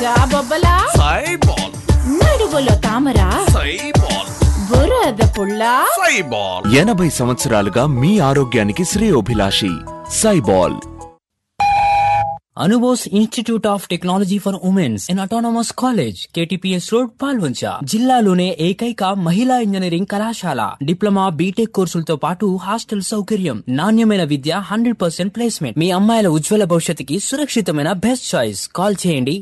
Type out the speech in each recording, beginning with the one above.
బొబ్బలా సైబాల్, నడుగులో తామరా సైబాల్, బురద పుల్లా సైబాల్. 80 సంవత్సరాలుగా మీ ఆరోగ్యానికి శ్రేయోభిలాషి సైబాల్. Anubose institute of technology for women's in autonomous college, KTPS road, Palvancha. జిల్లాలోనే ఏకైక మహిళా ఇంజనీరింగ్ కళాశాల. డిప్లొమా, బీటెక్ కోర్సులతో పాటు హాస్టల్ సౌకర్యం, నాణ్యమైన విద్య, 100% ప్లేస్మెంట్. మీ అమ్మాయిల ఉజ్వల భవిష్యత్తుకి సురక్షితమైన బెస్ట్ చాయిస్. కాల్ చేయండి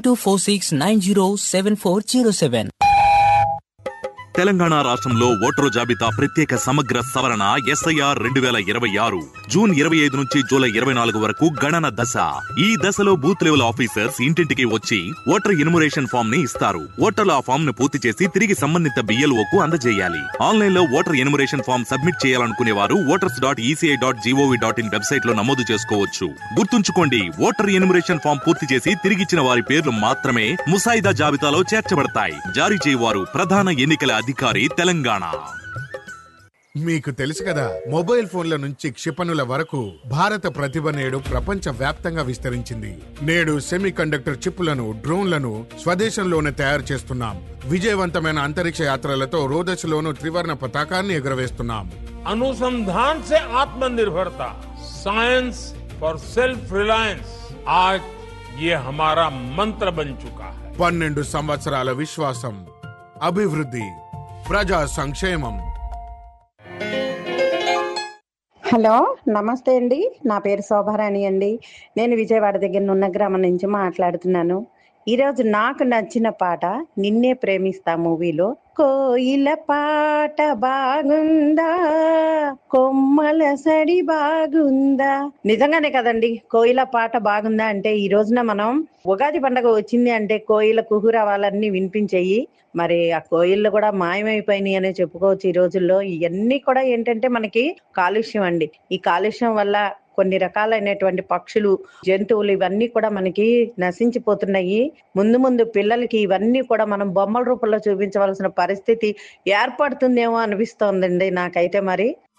9246907407. తెలంగాణ రాష్ట్రంలో ఓటరు జాబితా ప్రత్యేక సమగ్ర సవరణ SIR 2026 జూన్ 25 నుంచి జూలై 24 వరకు గణన దశ. ఈ దశలో బూత్ లెవెల్ ఆఫీసర్స్ ఇంటింటికి వచ్చి ఓటర్ ఎన్యుమరేషన్ ఫామ్ ని ఇస్తారు. ఓటర్లు ఆ ఫామ్ ను పూర్తి చేసి తిరిగి సంబంధిత BLOకు అందజేయాలి. ఆన్లైన్ లో ఓటర్ ఎన్యుమరేషన్ ఫామ్ సబ్మిట్ చేయాలనుకునే వారు voters.eci.gov.in వెబ్సైట్ లో నమోదు చేసుకోవచ్చు. గుర్తుంచుకోండి, ఓటర్ ఎన్యుమరేషన్ ఫామ్ పూర్తి చేసి తిరిగిచ్చిన వారి పేర్లు మాత్రమే ముసాయిదా జాబితాలో చేర్చబడతాయి. జారీ చేయవారు ప్రధాన ఎన్నికల అధికారి, తెలంగాణ. మీకు తెలుసు కదా, మొబైల్ ఫోన్ల నుంచి క్షిపణుల వరకు భారత ప్రతిభ నేడు ప్రపంచ వ్యాప్తంగా విస్తరించింది. నేడు సెమీ కండక్టర్ చిప్పులను, డ్రోన్లను స్వదేశంలోనే తయారు చేస్తున్నాం. విజయవంతమైన అంతరిక్ష యాత్రలతో రోదశలోను త్రివర్ణ పతాకాన్ని ఎగురవేస్తున్నాం. अनुसंधान से आत्मनिर्भरता, साइंस फॉर सेल्फ रिलायंस, आज ये हमारा मंत्र बन चुका है. 12 సంవత్సరాల విశ్వాసం, అభివృద్ధి, ప్రజా సంక్షేమం. హలో, నమస్తే అండి. నా పేరు శోభారాణి అండి. నేను విజయవాడ దగ్గర నున్న గ్రామం నుంచి మాట్లాడుతున్నాను. ఈరోజు నాకు నచ్చిన పాట నిన్నే ప్రేమిస్తా మూవీలో కోయిల పాట బాగుందా, కొమ్మల సడి బాగుందా. నిజంగానే కదండి, కోయిల పాట బాగుందా అంటే ఈ రోజున మనం ఉగాది పండుగ వచ్చింది అంటే కోయిల కుహురావాలన్నీ వినిపించాయి. మరి ఆ కోయిళ్ళు కూడా మాయమైపోయినాయి అనే చెప్పుకోవచ్చు. ఈ రోజుల్లో ఇవన్నీ కూడా ఏంటంటే మనకి కాలుష్యం అండి. ఈ కాలుష్యం వల్ల కొన్ని రకాలైనటువంటి పక్షులు, జంతువులు ఇవన్నీ కూడా మనకి నశించిపోతున్నాయి. ముందు ముందు పిల్లలకి ఇవన్నీ కూడా మనం బొమ్మల రూపంలో చూపించవలసిన పరిస్థితి ఏర్పడుతుందేమో అనిపిస్తోందండి నాకైతే. మరి